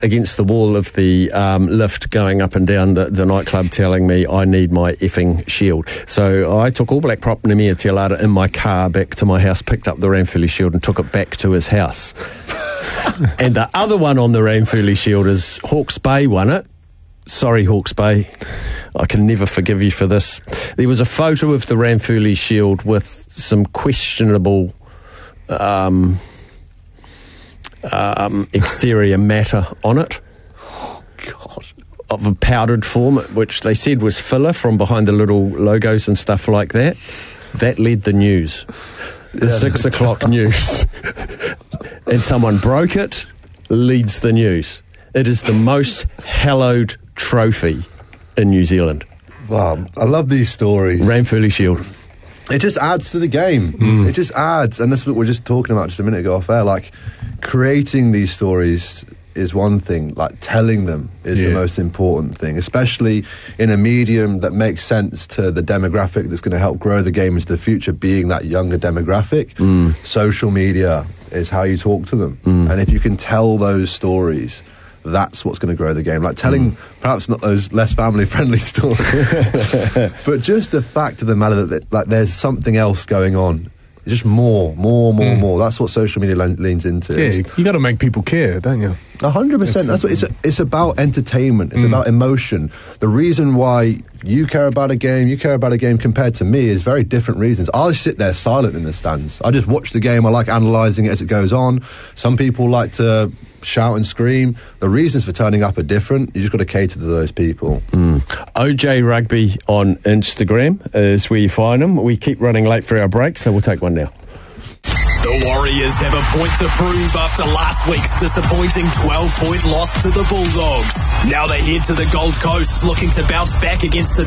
against the wall of the lift going up and down the nightclub telling me I need my effing shield. So I took All Black prop Nemia Tialata in my car back to my house, picked up the Ranfurly shield and took it back to his house. And the other one on the Ranfurly shield is Hawke's Bay won it. Sorry, Hawke's Bay. I can never forgive you for this. There was a photo of the Ranfurly shield with some questionable exterior matter on it. Oh, God. Of a powdered form, which they said was filler from behind the little logos and stuff like that. That led the news. The 6 o'clock news. And someone broke it, leads the news. It is the most hallowed trophy in New Zealand. Wow, I love these stories. Ranfurly shield. It just adds to the game. It just adds, and that's what we're just talking about just a minute ago off air. Like, creating these stories is one thing, like telling them is the most important thing, especially in a medium that makes sense to the demographic that's going to help grow the game into the future, being that younger demographic. Social media is how you talk to them. And if you can tell those stories, that's what's going to grow the game. Like telling perhaps not those less family-friendly stories, but just the fact of the matter that like there's something else going on. Just more. That's what social media leans into. Yeah, you got to make people care, don't you? 100%. That's what it's about. Entertainment. It's about emotion. The reason why you care about a game compared to me is very different reasons. I'll sit there silent in the stands. I just watch the game. I like analysing it as it goes on. Some people like to shout and scream. The reasons for turning up are different. You just got to cater to those people. OJ Rugby on Instagram is where you find them. We keep running late for our break, so we'll take one now. The Warriors have a point to prove after last week's disappointing 12-point loss to the Bulldogs. Now they head to the Gold Coast looking to bounce back against the